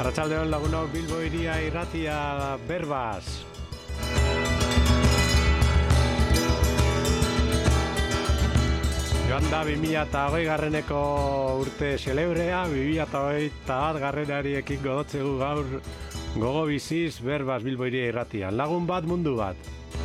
Arratsaldeon lagunok, Bilbo Hiria Irratia Berbas. Joan da 2020 urte xelebrea, 2021 ekin godotzegu gaur gogo biziz Berbas Bilbo Hiria Irratia. Lagun bat, mundu bat.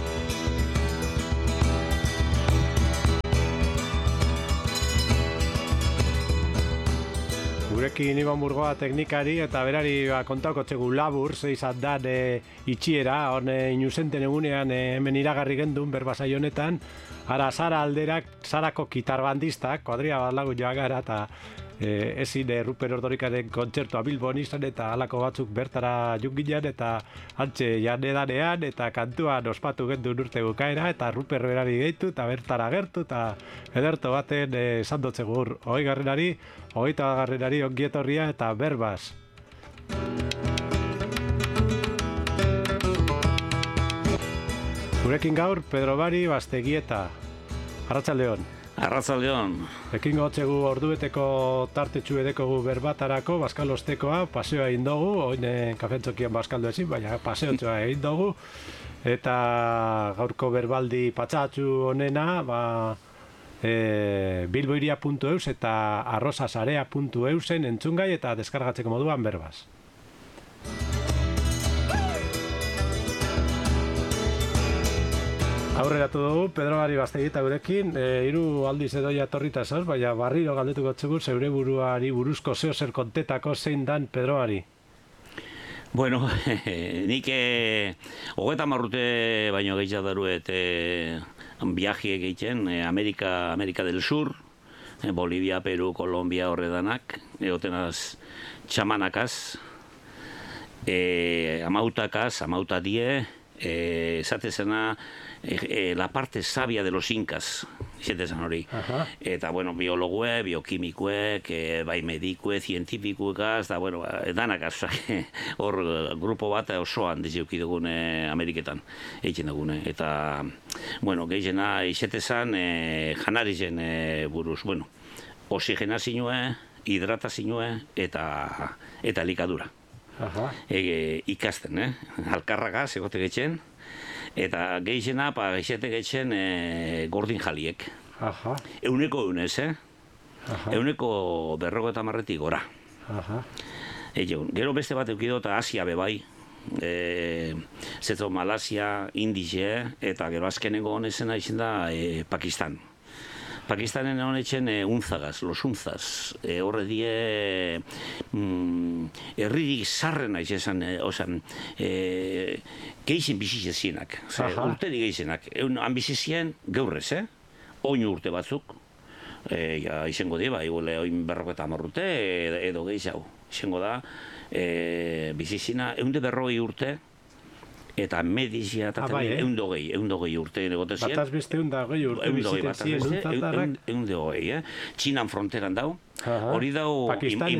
Gurekin Iban Burgoa teknikari eta berari kontauko txegu labur, zeizat dan itxiera, hone inusenten egunean hemen iragarri gendun Berbasai honetan, ara Sara alderak, Sarako kitarbandistak, kuadria bat lagu joa gara, eta ezin Ruper Ordorikaren kontzertua Bilbon izan, eta halako batzuk bertara jungilean, eta antxe janedanean, eta kantuan ospatu gendun urte bukaera, eta Ruper berari gehitu, eta bertara gertu, eta ederto baten esan dotzegur, 20garrenari ongietorria eta Berbas. Gurekin gaur, Pedro Bari Bastegieta. Arratsaldeon. Arratsaldeon. Ekin gotzegu ordubeteko tartetxu edekogu berbatarako, baskalostekoa, paseoa egin dugu, oin kafentzokian baskaldu ezin, baina paseotxoa egin dugu. Eta gaurko berbaldi patsatxu honena, bilboiria.eus eta arrosasarea.eusen entzungai eta deskargatzeko moduan Berbas. Aurreratu dugu, Pedro Bari Bastegieta gurekin, 3 aldiz edoia torrita esos, baina barriro galdetuko txegur, zeure buruari buruzko zeo zer kontetako zein dan Pedro Bari. Bueno, nik 30 urte baino gehiago daruet viaje egiten, Amerika del Sur, Bolivia, Peru, Kolombia horredanak, egotenaz txamanakaz, amautakaz, amautadie, esatezena la parte sabia de los incas, esatezan hori. Eta, bueno, biologue, biokimikuek, bai medikue, zientifikuekaz, da, bueno, danakaz, hor grupo bat osoan dizeuki dugune Ameriketan, egiten dugune. Eta, bueno, gehiena esatezan janarizen buruz, bueno, oxigenazioa, hidratazioa eta elikadura. Ikasten, alkarragaz egote getxen, eta gehiena, geixete getxen gordin jaliek. Euneko eunez, euneko 50 gora. Gero beste bat eukido eta Asia bebai, zetzo Malasia, Indize, eta gero azkenengo honezena izan da Pakistan. Pakistanen honetzen unzagaz, los unzaz, horre die herririk sarrena izan, geixen bizizienak, urteri geixenak, han bizizien geurrez, oin urte batzuk, izango di, oin 50 urte, edo gehiago, izango da, bizizina, 140 urte, eta medizia eta eundogei urte negotezien. Bataz beste 120 urte bizitezien untzaldarrak. Eundogei, Txinan fronteran dau. Hori dau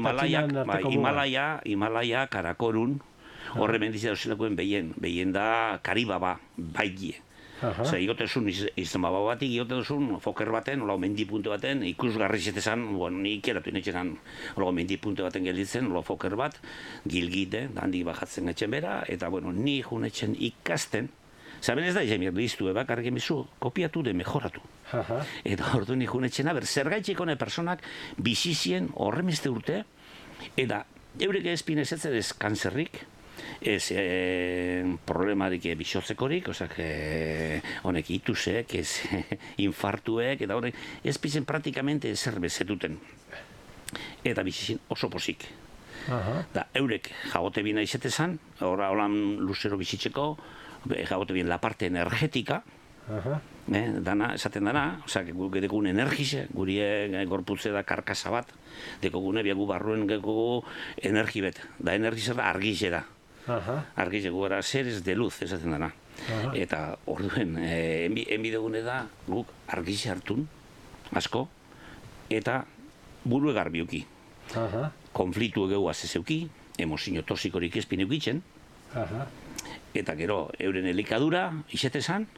Himalaya, Karakorun, horre mendizia dozelakoen behien da Karibaba, baigie. Zer, igotezun izan baba batik, igotezun foker baten, hola mendipunte baten, ikusgarri zetezan, nik eratu inetxeran, hola mendipunte baten gelditzen, hola foker bat, gilgite, handik bajatzen etxen bera, eta, bueno, ni junetxen ikasten, zaben ez da izan mirliztu, kargen bizu, kopiatu de mejoratu. Eta ordu ni junetxena, zergaitxik hone personak bizizien horremizte urte, eta eurek ezpinezetze dez kanzerrik, ez problemarik bisotzekorik, honek itusek, ez infartuek, eta horrek ez pizen praktikamente zer bezetuten. Eta bizizien oso pozik. Da, eurek jagote bina izetezan, holan luzero bizitzeko, jagote bien la parte energetika, dana, esaten dana, guk edekun energize, guri gorputze da karkasa bat, dekogune biagu barruen gekogu energibet, da energize da argize da. Argize gara seres de luz, esaten dana. Eta orduen, enbidegune da guk argize hartun, asko, eta buru egar biuki. Konfliktu egeu azezeuki, emozio toxikorik ezpin eukitzen, eta gero euren elikadura, izetezan,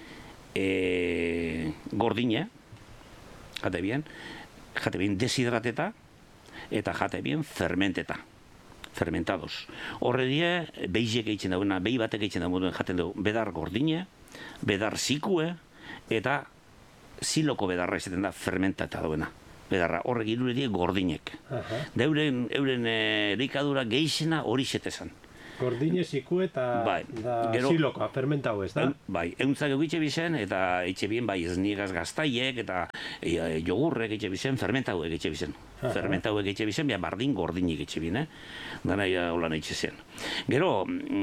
gordine, jate bien deshidrateta, eta jate bien fermenteta. fermentados. Horre die, behiek egiten dagoena, behi batek egiten dagoen jaten dugu, bedar gordine, bedar zikue, eta ziloko bedarra izaten da fermentata dagoena. Bedarra, horrek irure die gordinek. Da euren elikadura gehizena hori zetezan. Gordine, ziku eta zilokoa, fermentau ez da? Bai, euntzak egitxe bizen, eta etxe bien, bai, esnigaz gaztaiek, eta jogurrek etxe bizen, fermentau egitxe bizen. Fermentau egitxe bizen, bardin gordinik etxe bien, dana holan etxe zen. Gero,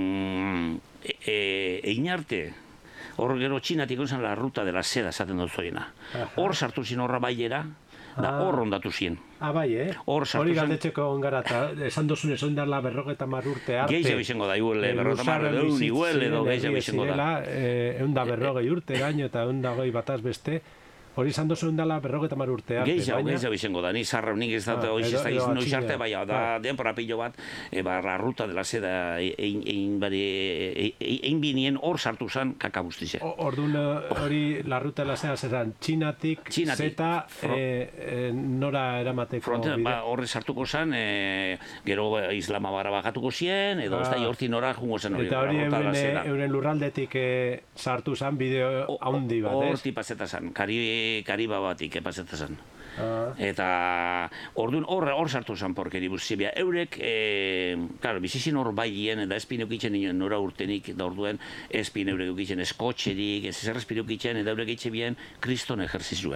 egin arte, hor gero txinatik onzan la ruta de la seda esaten dut zoiena. Hor sartu zin horra baiera, da hor ondatu zien. Bai, hori galdetxeko ongara, eta esan dozun ez oindarla 50 urte arte. Gehiago izango da, iguel, 50 iguel, edo gehiago izango da. 140 urte gaino eta 120 bataz beste, hori izan dozun dela 50 urte arte. Gehiago izango da, ni zarra unik ez da, noiz arte, bai, da, denpora pillo bat, la ruta de la seda, egin binien hor sartu zen kakabustize. Orduan hori la ruta de la seda zeran, txinatik, zeta, nora eramateko bide? Horre sartuko zen, gero Islamabara bajatuko zien, edo ez da horti nora jungo zen hori. Eta hori euren lurraldetik sartu zen bideo haundi bat, ez? Horti paseta zen, Kariba batik paseta zen. Eta orduan hor sartu zen porkeri buzibia. Eurek, claro, bizizin hor baien, eta espin eukitzen nora urtenik, da orduen espin eurek eukitzen eskotxerik, ez zer espin eukitzen, eta eurek eitxe bien kriston ejerzizue.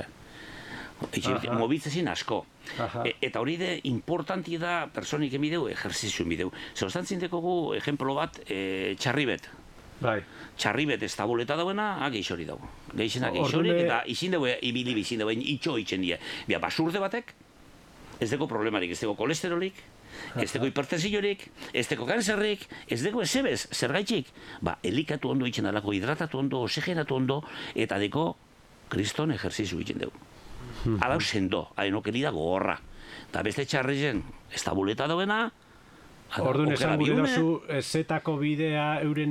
Mobitzezin asko. Eta hori de importanti da personik emideu, ejerzizuen bideu. Zerostan zintekogu, ejemplo bat, txarribet. Txarribet ez tabuleta dauena, geixori dago. Geixena geixorik, eta izin dago ibili bizin dago, itxo itzen die. Basurde batek, ez dago problemarik, ez dago kolesterolik, ez dago hipertensiorik, ez dago kanzerrik, ez dago ezebez, zergaitxik. Elikatu ondo itzen alako, hidratatu ondo, oxigenatu ondo, eta dago kriston ejerzizu itzen dugu. Alau sendo, hainokeri dago horra. Eta beste txarrizen, ez tabuleta dauena, orduan esan gure dozu, zetako bidea euren,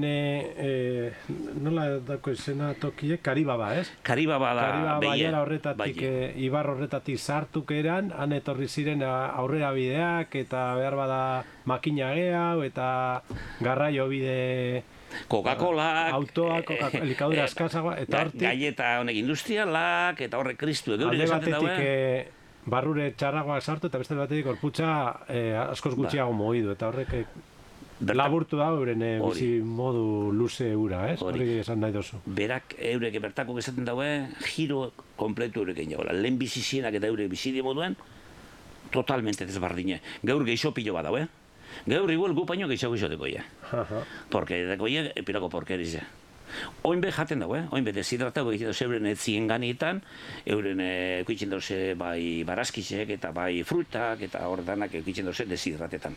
nola dako izena tokiek, Karibaba, ez? Karibaba da, baiera horretatik, ibar horretatik sartuk eran, han etorri ziren aurrera bideak, eta behar bada makina gehiago, eta garraio bide... Coca-Colak, autoak, elikadura askazagoa, eta hortik... Galleta honek industrialak, eta horrek kristu egeurik esaten dauen. Alde batetik barrure txarragoak sartu, eta beste batetik horputza askoz gutxiago mogidu, eta horrek laburtu da euren bizi modu luze ura, ez? Hori esan nahi dozu. Berak eurek bertako esaten dauen, giro kompletu eurek egin jagoela. Lehen bizizienak eta eurek bizide moduen, totalmente desbardine. Gaur geixo pilo bat daue. Gaur igual gupaino geixo deko ia. Porque deko ia, epirako porkerize. Oinbe jaten dago, oinbe deshidratatu egiten dauz euren etzien ganietan, euren eukitzen dauz bai barazkizek eta bai frutak eta horretanak eukitzen dauz deshidratetan.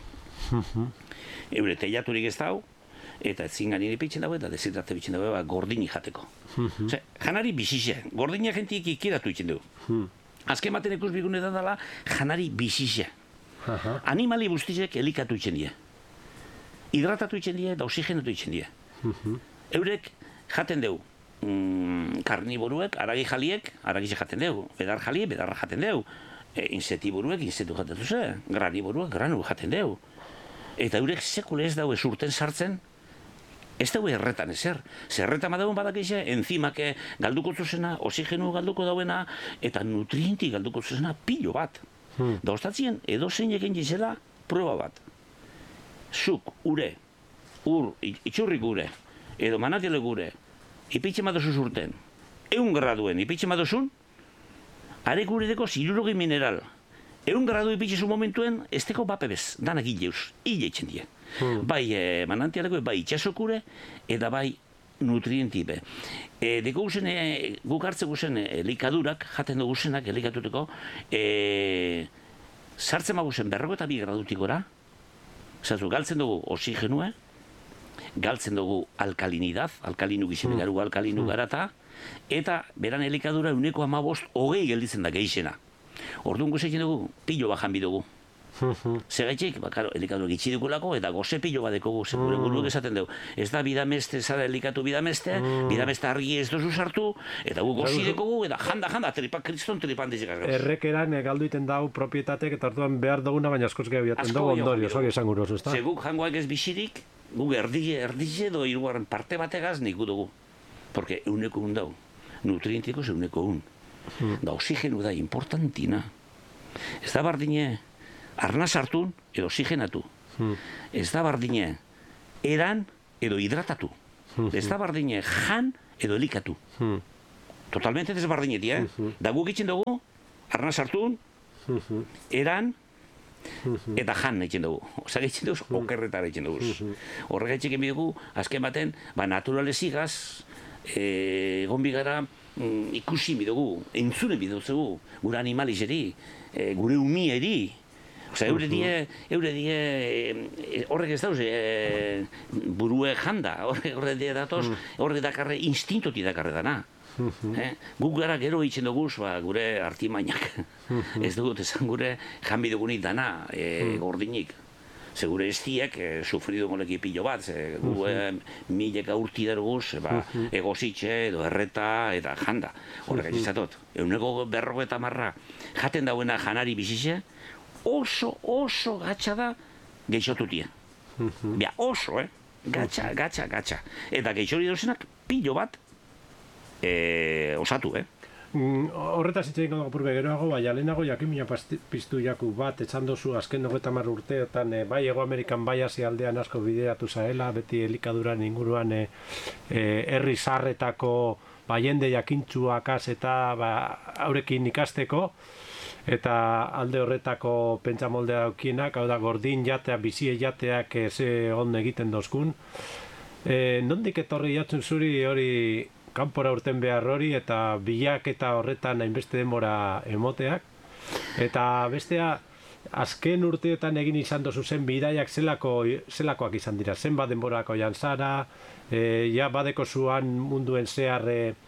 Eure teiaturik ez dau, eta etzien ganien ipitzen dago eta deshidrate bitzen dago gordini jateko. Janari bizize, gordinak jentik ikiratu itzen dugu. Azken baten ikus bigunetan dela, janari bizize. Animali guztizek elikatu itzen die. Hidratatu itzen die eta oxigenatu itzen die. Eurek jaten dugu, karniboruek, aragi jaliek, aragize jaten dugu, bedar jaliek, bedarra jaten dugu, insetiburuek, insetu jaten duzu, graniboruek, granu jaten dugu. Eta eurek sekule ez dago urten sartzen, ez dago erretan ezer. Zerretan badagoen badakize, enzimak galduko zuzena, oxigenu galduko dauena, eta nutrienti galduko zuzena pilo bat. Da ostatzien, edo zein egin gizela, proba bat. Zuk, ure, itxurrik ure, edo manatiele gure, ipitxe madozuz urten, 100 graduen ipitxe madozun, are gure deko 60 mineral. 100 gradu ipitxe zu momentuen, ez deko bapebez, danak hileuz, hile etxen die. Bai manantialeko, bai itxasokure, eta bai nutrientipe. Deko guzen, guk hartze guzen elikadurak, jaten dugu guzenak elikatuteko, sartzen maguzen 52 gradutik gora, zatu, galtzen dugu oxigenue, galtzen dugu alkalinidad, alkalinu gizien garu alkalinu garata, eta beran elikadura 115 gelditzen da geixena. Orduan guzekin dugu, pilo bajan bidugu. Segaitxik, elikatu gitsi dukulako, eta goze pilo bat dekogu, gure buruak esaten dugu. Ez da bidameste, zara elikatu bidameste argi ez dozu sartu, eta gu gozi dekogu, eta janda, kriston tripan dizikaz. Errekeran galduiten dau propietatek, eta hartuan behar duguna, baina askoz gehiagoaten dugu ondorio, zoak esan guroz, ez da? Zeguk jangoak ez bizirik, guk erdize edo hirugarren parte bategaz nik dugu. Porque euneko un dau, nutrientikos euneko un. Da oxigenu da importantina. Ez da bardine arnaz hartun edo oxigenatu. Ez da bardine eran edo hidratatu. Ez da bardine jan edo elikatu. Totalmente desbardineti, Da guk itxen dugu, arnaz hartun, eran eta jan egiten dugu. Osa egiten dugu, okerretara egiten dugu. Horrega etxekin dugu, azken baten, naturalezigaz, egon bigara ikusi bidugu, entzunen bidugu, gure animalizeri, gure umieri. Osa, eure die, horrek ez dauz, burue janda, horrek die datoz, horrek dakarre, instintotik dakarre dana. Guk gara gero hitzen dugu, gure artimainak. Ez dugu, esan gure janbi dugunik dana, gordinik. Segure estiek sufridu goleki pilo bat, gu mileka urti daruguz, egozitxe edo erreta eta janda. Horrek aizatot, euneko 50 jaten dauena janari bizize, oso gatsa da geixotutia. Bia, oso, gatsa. Eta geixori dauzenak pilo bat osatu, Horretaz itxein godo apurbe geroago, baina lehenago jakimina piztu jaku bat, etxan dozu azken 90 urteotan, bai Ego Amerikan bai Asia aldean asko bideratu zaela, beti elikaduran inguruan herri zarretako jende jakintxuak eta haurekin ikasteko, eta alde horretako pentsamoldea daukienak, hau da gordin jatea, bizie jateak ze on egiten dozkun. Nondik etorri jatzen zuri hori kanpora urten behar hori eta bilaketa horretan hainbeste denbora emoteak. Eta bestea, azken urteetan egin izan dozu zen bidaiak zelakoak izan dira. Zenbat denborako jan zara, badeko zuan munduen zehar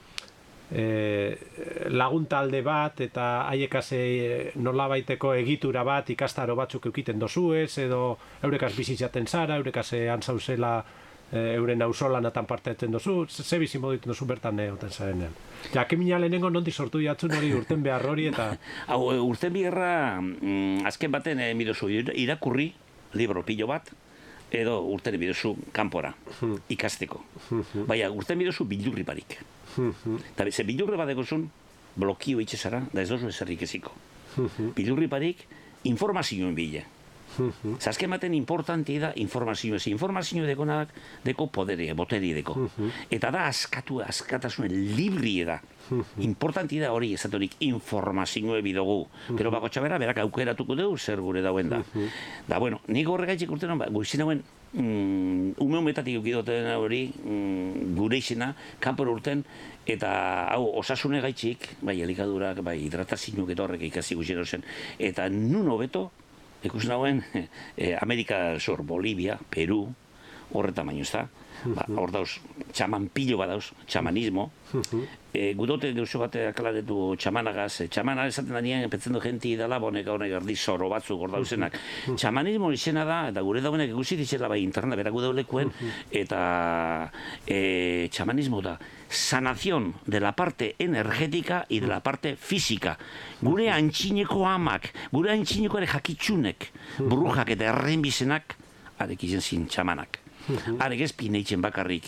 laguntalde bat eta haiekaz nolabaiteko egitura bat ikastaro batzuk eukiten dozuez, edo eurekaz bizitzaten zara, eurekaz antzauzela euren auzolanatan parte etzen dozu, ze bizi moditen dozu bertan egoten zarenean. Jakimina lehenengo nondik sortu jatzun hori urten behar hori eta... Urten biherra, azken baten midozu irakurri, libro pilo bat, edo urten midozu kanpora, ikasteko. Baina, urten midozu bildurri barik. Eta ze bildurri bat egozun, blokio itxezara, da ez dozu ezerrik eziko. Bildurri barik, informazioen bile. Azken baten importanti da informazio ez. Informazio dekonak deko boteri deko. Eta da askatasunen librie da. Importanti da hori ezatorik informazioe bidogu. Pero bako txabera, berak aukeratuko dugu zer gure dauen da. Da, bueno, nik horregaitxik urten guizien hauen umeon betatik eukidoten hori gure izena, kanpor urten, eta hau osasune gaitxik, bai elikadurak, bai hidratazinuk eta horrek ikasi guzien zen, eta nun hobeto, ikusten hauen, Amerika zor, Bolivia, Peru, horretan baino ez da. Hor dauz, txaman pilo bat dauz, txamanismo. Gudote deuso bat akalaretu txamanagaz. Txamana esaten da nien, petzen du genti dala, honek erdi zoro batzuk hor dauzenak. Txamanismo izena da, eta gure dauenek ikusi ditzela bai internet, berak gudaulekuen, eta txamanismo da sanación de la parte energética y de la parte física. Gure antxineko amak, gure antxineko ere jakitsunek, brujak eta errenbizenak, arek izen zin txamanak. Arek ez pineitzen bakarrik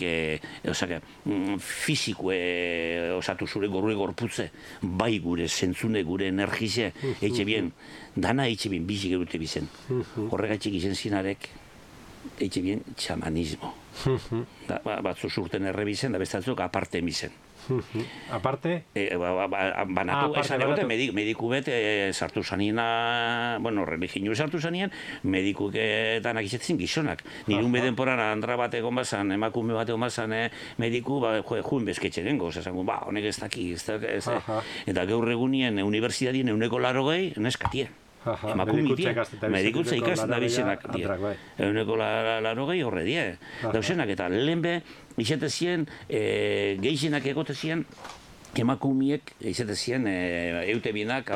fizikue osatu zure gorue gorputze, bai gure zentzune, gure energize, eitxe bien, dana eitxe bien bizik erute bizen. Horregaitxik izen zinarek, eitxe bien txamanismo. Batzu zurten errebizen, da bestatzuk aparte emizen. Aparte? Banatu, esan egote, mediku bet sartu zaniena, bueno, religio sartu zanien, medikuk danak izatzen gizonak. Nirun bedenporan andra bat egon bazan, emakume bat egon bazan, mediku, juen bezketxe dengo, esango, honek ez daki, eta gaur egunien unibertsitatien euneko 80 neskatie. Medikutza ikasten da bizenak, euneko 80 horre die. Dauzenak, eta lehenbe, izate zien, gehienak egote zien, emakumiek, izate zien, eute bienak, hau,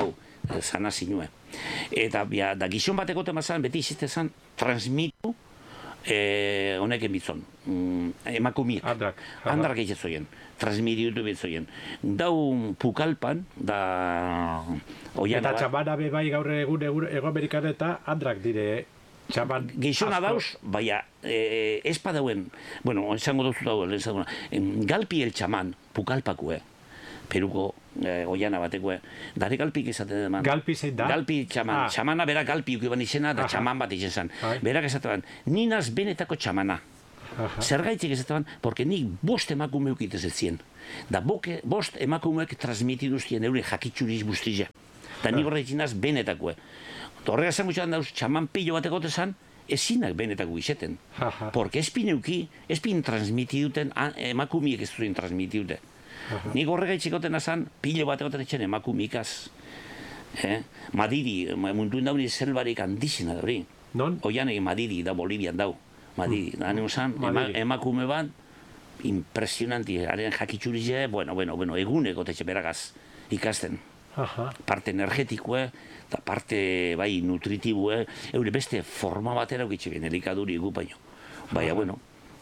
zana zinue. Eta da gizon bateko temazan, beti izite zan, transmitu honeken bitzon, emakumiek. Andrak egitzoien, transmitiutu bitzoien. Dau pukalpan, da... Eta txamana bai gaur egun Ego Amerikan eta andrak dire, Gizona dauz, baina ez padauen, bueno, esango duzu dauen, galpi el txaman, pukalpakue, peruko oiana batekue, dare galpik esaten deman. Galpi zein da? Galpi txaman, txamana bera galpi ukiban izena, da txaman bat izen zan. Berak esaten, ninaz benetako txamana. Zergaitzik esaten, porque nik bost emakume ukitez ez zien. Da bost emakumeek transmitiduzien eure jakitxuriz bustizia. Da nik horretzinaz benetakue. Horrega zen gutxan dauz, txaman pilo bat egotezan, ezinak benetako izeten. Porque espin euki, espin transmitiduten, emakumiek ez duen transmitidute. Nik horrega itxikoten azan, pilo bat egoten etxen emakumikaz. Madiri, munduen dauni zelbarik handizina da hori. Non? Oian egin Madiri, da Bolivian dau. Madiri, da neuzan, emakume bat, impresionanti, haren jakitxurize, bueno, eguneko tetxe beragaz ikasten. Parte energetikoe, eta parte bai nutritibue, eure beste forma batera ukitxe bien, elikaduri egu baino. Baina, bueno,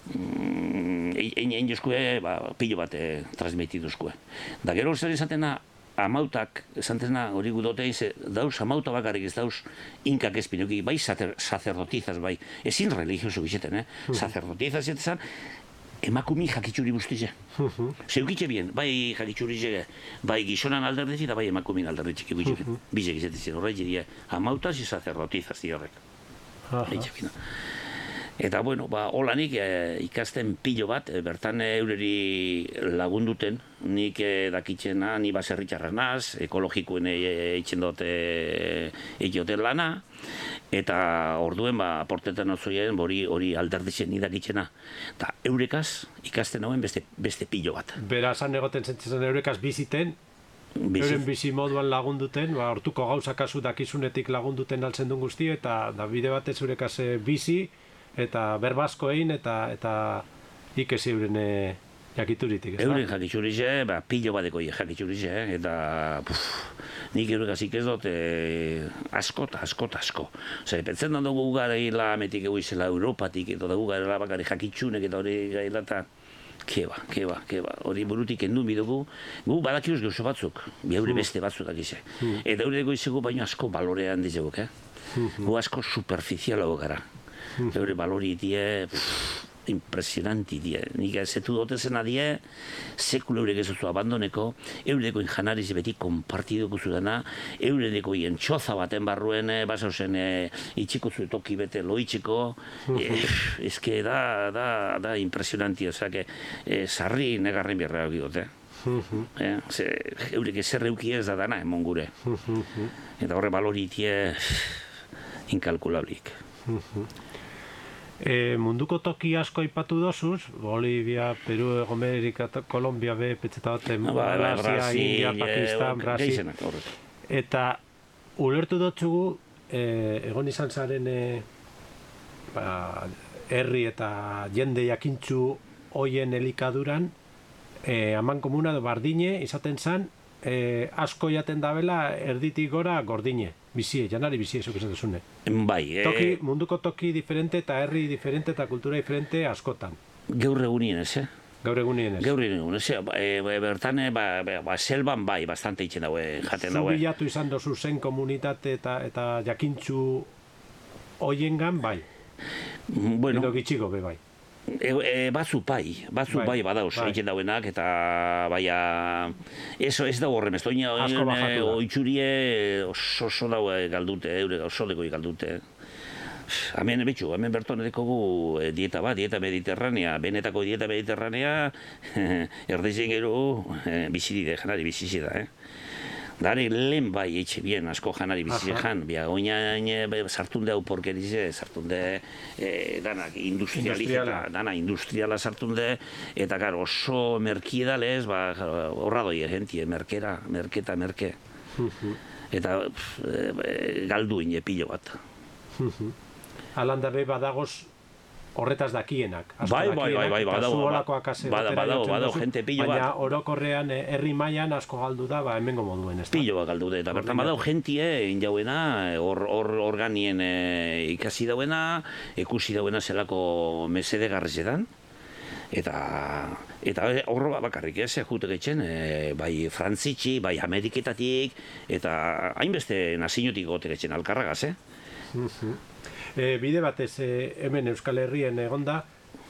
egin jozkue, pilo bat transmitiduzkue. Da gero zer izatena, amautak, esantena hori gudote, dauz, amauta bakarrik ez dauz, inkak ezpinuki, bai sacerdotizaz, bai, ezin religioso bizeten, sacerdotizaz zetesan, emakumi jakitxuri guztize. Zeukitxe bien, bai jakitxuri bai gizonan alderdezi eta bai emakumin alderdetxik egitxe. Bizek izatezen horreik diria, amautaz y sacerdotizaz horrek. Eta, bueno, holanik ikasten pilo bat, bertan eureri lagunduten, nik dakitzena, ni baserritxarra naz, ekologikoen eitzen dut egioten lana, eta orduen aportetan ozoien hori alderditzen nidakitzena. Eta eurekaz ikasten hauen beste pilo bat. Bera, zan egoten zentzen eurekaz biziten, euren bizi moduan lagunduten, hortuko gauza kasu dakizunetik lagunduten altzen duen guzti, eta bide batez eurekaz bizi, eta berbasko egin, eta ikesi euren jakituritik, ez da? Euren jakiturize, pilo badeko jakiturize, eta nik eurekaz ikezot asko. Zer, pentzen dugu gara hila ametik egu izela Europatik, eta dugu gara bakari jakitsunek, eta hori gaila, eta keba, hori burutik endun bidugu, gu badakiuz gauzo batzuk, eure beste batzuk dakize. Eta eure dugu izegu baino asko balorean dizeguk, gu asko superficialago gara. Eure balori die, impresionanti die. Nik zetu dotezena die, sekula eurek ez duzu abandoneko, eureko injanariz beti konpartiduko zudana, eureko txoza baten barruen, basauzen itxiko zu toki bete loitzeko, ezke da impresionanti, ozak, sarri negarren birra egidote. Eurek ezer euki ez da dana, emon gure. Eta horre balori die, inkalkulablik. Munduko toki asko aipatu dozuz, Bolivia, Peru, Ego Amerika, Kolombia, petzeta baten, Malasia, India, Pakistan, Brasil. Eta ulertu dutzugu, egon izan zaren herri eta jende jakintzu hoien elikaduran, aman komuna bardine izaten zan, asko jaten dabela erditik gora gordine. Bizie, janari bizie, zuk esan duzune. Bai. Munduko toki diferente eta herri diferente eta kultura diferente askotan. Gaur egunien ez, Gaur egunien ez. Bertan, selban bai, bastante itxen daue, jaten daue. Zubilatu izan dozu zen komunitate eta jakintzu hoiengan bai. Bueno. Edo gitxiko be bai. Batzu bai badauz egiten dauenak, eta baina ez dago horrem, ez doina oitzurie oso daue galdute, oso deko galdute. Hemen berton edekogu dieta mediterranea, benetako dieta mediterranea, erdezen gero bizidide, janari bizizida, Dare lehen bai etxe bien asko janari bizizean, oinain sartunde hau porkerize, sartunde danak industriala sartunde, eta gara oso merkiedalez, horra doi gentie, merke. Eta galdu ine pilo bat. Alanda be badagoz horretaz dakienak. Bai, badau, jente pilo bat. Baina orokorrean herri mailan asko galdu da, hemengo moduen, ez da? Pilo bat galdu da, eta bertan badau jentie, injauena, organien ikasi dauena, ikusi dauena zelako mesede garrizetan, eta horro bakarrik ez, jute getxen, bai frantzitxi, bai ameriketatik, eta hainbeste nazinotik gote getxen alkarragaz, Bide batez hemen Euskal Herrien egonda,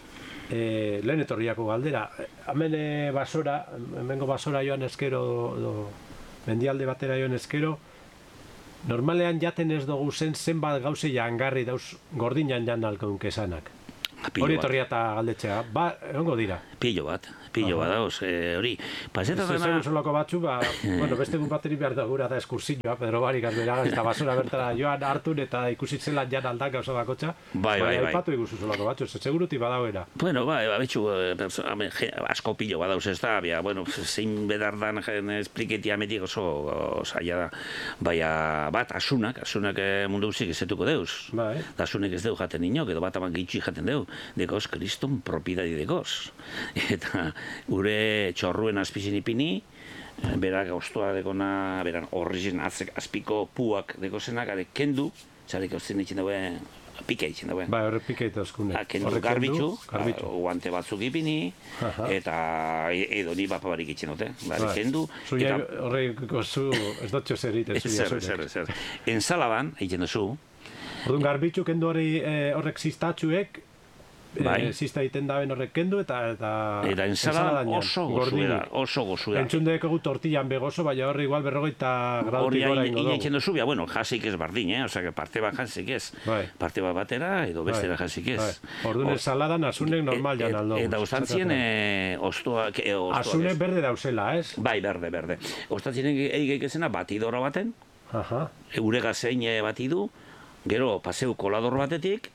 lehen etorriako galdera. Hemen hemengo basora joan eskero, mendialde batera joan eskero, normalean jaten ez dugu zenbat gauze jangarri dauz gordinan jan alkaunk esanak. Hori etorria eta galdetzea, egongo dira. Pilo bat dauz, hori. Zezen solako batzu, beste gun bateri behar da gura da eskursioa, Pedro Barik Arberaga, eta basura bertara joan hartun eta ikusitzen jan aldak gauza bakotxa. Bai. Aipatu iguzu solako batzu, seguruti badauera. Bueno, betxu, asko pilo badauz ez da, zein bedardan espliketi ametik oso zaila da. Baina bat, asunak mundu guzik ezetuko deuz. Asunek ez deu jaten inok, edo bat aman gitxi jaten deu. Dekoz, kriston propidadi dekoz. Eta gure txorruen azpizin ipini, berak oztua dekona, beran horrizien azpiko puak dekozenak, kendu, zarek hautzen ditzen dauen, pika ditzen dauen. Horrek pika itazkune. Kendu garbitzu, guante batzuk ipini, eta edo ni bapabarik itzen dute. Kendu. Zuia horrek gozu, ez dutxo zer egiten zuia. Zer. Enzalaban, egiten duzu. Orduan garbitzu kendu horrek ziztatxuek, zizta egiten daben horrek kendu eta ensaladan oso gozuera. Entzun dekogu tortillan begozo, baina horri igual 40 gradutik gora ingo dugu. Hori egiten duzu, jasik ez bardin, parte bat jasik ez. Parte bat batera edo bestera jasik ez. Orduan ensaladan asunek normal jan aldo. Eta ostantzien ostoak... Asunek berde dauzela, ez? Bai, berde. Ostantzien egik ezena batidora baten, eurega zein batidu, gero paseu kolador batetik,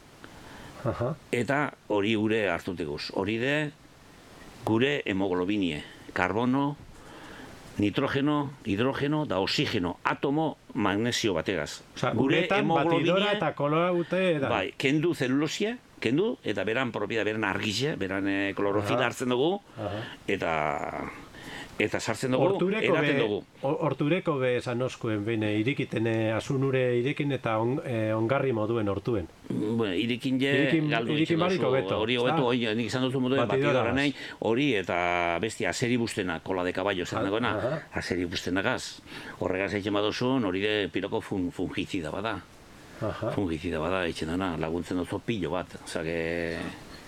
eta hori gure hartuteguz. Hori de gure hemoglobinie, karbono, nitrogeno, hidrogeno da oxigeno, atomo magnesio bategaz. Gure batidora eta koloraute da. Bai, kendu zelulosia, eta beran propida, beran argixe, beran klorofila hartzen dugu, eta sartzen dugu, eraten dugu. Hortureko be esan oskuen, irikiten, asunure irikin eta ongarri moduen hortuen. Irikin galdu ditzen duzu, hori hobetu, nik izan duzu moduen batidora nahi, hori eta besti azeri bustena, kola de caballo zer dagoena, azeri bustenagaz. Horregaz egin badozun, hori de piroko fungizida bada. Fungizida bada, egin dana, laguntzen duzu pilo bat, zake...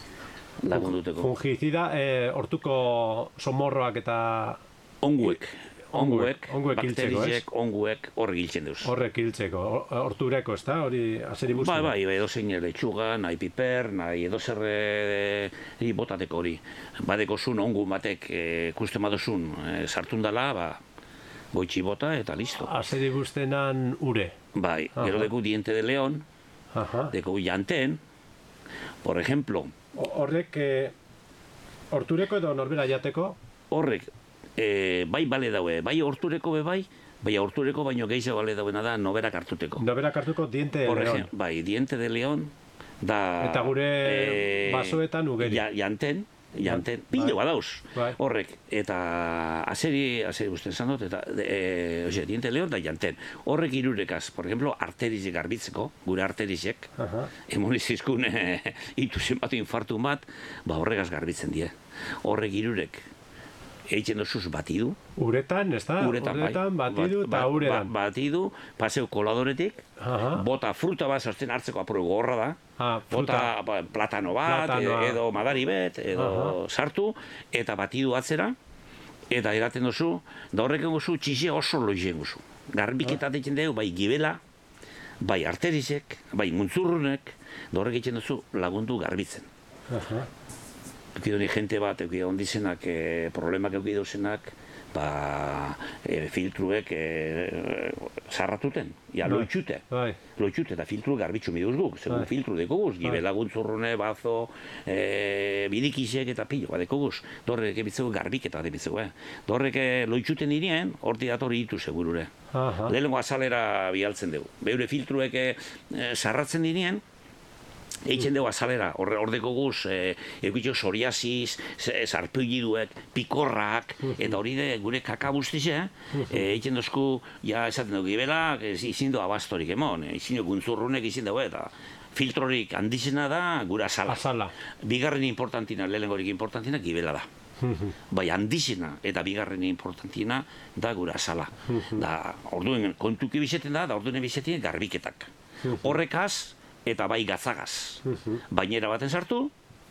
Fungizida, hortuko somorroak eta... Onguek, bakterizek, onguek, horrek hiltzen duz. Horrek hiltzeko, hortureko, ez da? Hori azeri buzten? Bai, edo zein letxuga, nahi piper, nahi edo zerre botateko hori. Badeko zun, ongu batek kusten badozun sartun dela, goitxi bota eta listo. Azeri buztenan ure? Bai, gero deku diente de león, deku janten, por ejemplo... Horrek, hortureko edo norbera jateko? Horrek, bai bale daue, bai hortureko bai hortureko baino gehiago bale dauena da noberak hartuteko. Noberak hartuko diente de león. Bai, diente de león, da... Eta gure basoetan ugeri. Janten, pilo badauz, horrek, eta azeri guztien zan dut, eta diente leon da janten. Horrek irurekaz, por ejemplo, arterizek garbitzeko, gure arterizek, emonizizkun ituzen bat, infartu bat, horregaz garbitzen die. Horrek irurek, egiten dozuz batidu. Uretan, ez da? Uretan, batidu eta uretan. Batidu, paseu koladoretik, bota fruta bat sartzen hartzeko apuro gorra da, bota platano bat, edo madari bet, edo sartu, eta batidu atzera, eta eraten duzu, da horrek eguzu txizia oso loizien guzu. Garbiketat egiten dugu, bai gibela, bai arterizek, bai muntzurrunek, da horrek egiten duzu lagundu garbitzen. Eukidoni jente bat, ondizenak, problemak eukidozenak, filtruek zarratuten, loitxute. Loitxute eta filtru garbitzu miduz guk, segun filtru dekoguz, gibe laguntzurrune, bazo, bidikisek eta pilo, dekoguz. Dorrek ebitzegu garbiketa debitzegu, Dorrek loitxuten dirien, horti datorri ditu segurure. Lehenengo azalera bialtzen dugu. Beure filtruek zarratzen dirien, Eitzen dugu azalera, hordeko guz, eukitxo psoriasis, sarpilliduek, pikorrak, eta hori de gure kakabuztize, eitzen dozku, ja esaten dugu gibela, izin du abastorik emon, izin du guntzurrunek izin dugu, eta filtrorik handizena da gure azala. Bigarren importantina, lehenengorik importantina, gibela da. Bai, handizena eta bigarren importantina da gure azala. Da, orduen kontuki bizeten da orduen bizeten garbiketak. Horrekaz, eta bai gatzagaz. Bainera baten sartu,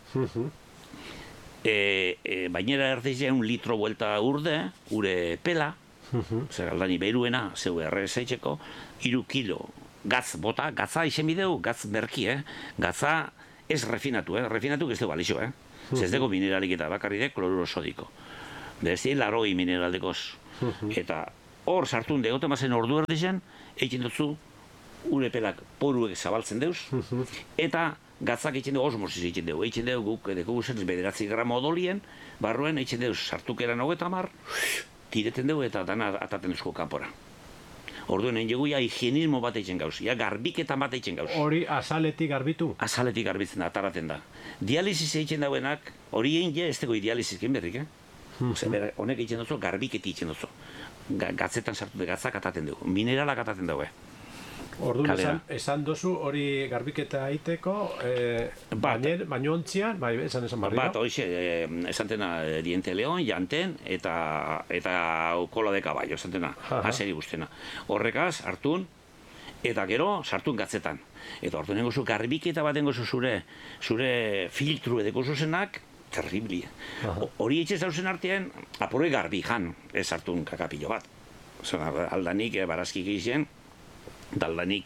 bainera erdizea 1 litro buelta urde, ure pela, zer aldani beruena, zeu errezaitzeko, 3 kilo gatz bota, gatza izen bideu, gatz merki, gatza ez refinatu, refinatu ez dugu alixo, ez dugu mineralik eta bakarri de kloruro sodiko. Berezien laroi mineraldekoz. Eta hor sartun degote mazen ordu erdizen, egin dutzu, ure pelak poruek zabaltzen deuz, eta gatzak eitzen dugu osmosis eitzen dugu. Eitzen dugu guk edeko guzen 9 gramo odolien, barruen eitzen dugu sartukeran 30, tireten dugu eta dana ataten duzko kanpora. Orduen egin dugu higienismo bat eitzen gauz, garbiketan bat eitzen gauz. Hori azaletik garbitu? Azaletik garbitzen da, ataraten da. Dialisis eitzen dauenak, hori egin ez dugu dialisizkin berrik, honek eitzen duzu, garbiketi eitzen duzu. Gatzetan sartu dugu, gatzak ataten dugu, mineralak ataten dugu. Orduan esan dozu hori garbiketa aiteko, baino ontzian, esan barri da? Bat, hoxe, esan tena diente leon, janten, eta kola de caballo, esan tena, haseri guztena. Horrekaz, hartun, eta gero, sartun gatzetan. Eta orduan nengozu garbiketa bat nengozu zure filtru edeko zuzenak, terribli. Hori etxe zauzen artean, apuroi garbi jan, ez hartun kakapillo bat. Aldanik, barazkik izien, daldanik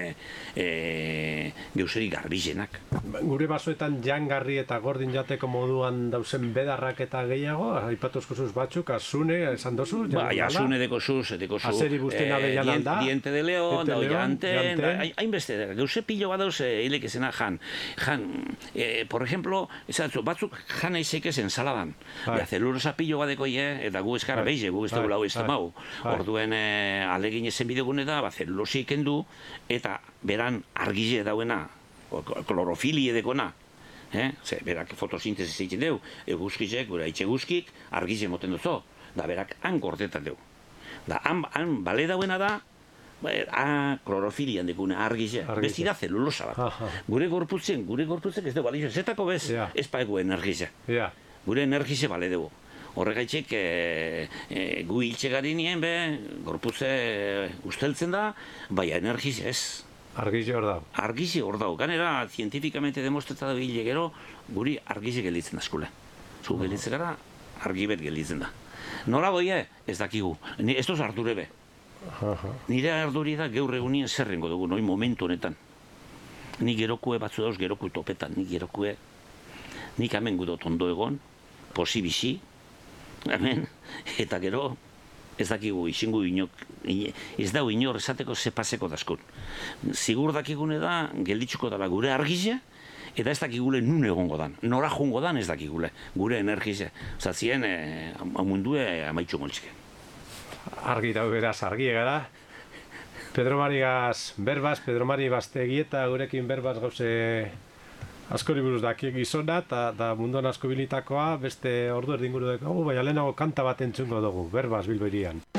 geuseri garbizenak. Gure basoetan jangarri eta gordin jateko moduan dauzen bedarrak eta gehiago, aipatuzko zuz batzuk, azune, esan dozu? Bai, azune deko zuz, azeri buzten abelan alda, diente de león, dau janten, hainbeste, geuse pilo bat dauz hilek ezena jan. Por ejemplo, batzuk jan aizek ezen saladan. Zelulosa pilo bat deko eta gu eskara beize, gu ez dugu lau ez tomau. Orduen alegin ezen bidegune da, zelulosik kendu, eta beran argize dauena, klorofilie dekona, berak fotosintezis egiten deu, eguzkizek, gura itxe guzkik, argize moten duzo, da berak han gordetan deu. Da han bale dauena da, klorofilian dekune argize, besti da zelulosa bat. Gure gorputzen ez dugu balizio, zetako bez, ez paegu energize. Gure energize bale dugu. Horregaitxek gu hiltxe gari nien, gorputze usteltzen da, baina energiz ez. Argize hor dau. Argize hor dau. Ganera, zientifikamente demostreta da hile gero, guri argize gelditzen da eskule. Zu gelditzen gara, argibet gelditzen da. Nola goie, ez dakigu. Ez doz ardure be. Nire arduri da gaur egunien zerrengo dugu, noi momentu honetan. Ni gerokue batzu dauz, gerokue topetan, ni gerokue. Nik hemen gudot ondo egon, posibisi, hemen, eta gero, ez dakigu, izingu inok, ez dau inor esateko zepaseko daskun. Zigur dakigune da, gelditzuko dela gure argize, eta ez dakigule nun egongo dan. Nora jongo dan ez dakigule, gure energize. Zatzien, mundue amaitxu moltzike. Argi da beraz, argi egara. Pedro Marigaz berbaz, Pedro Mari Bastegieta gurekin berbaz gauze askori buruz dakiek gizona, eta munduan asko bilitakoa, beste ordu erdinguru dugu, baina lehenago kanta bat entzungo dugu, berbaz Bilbo hirian.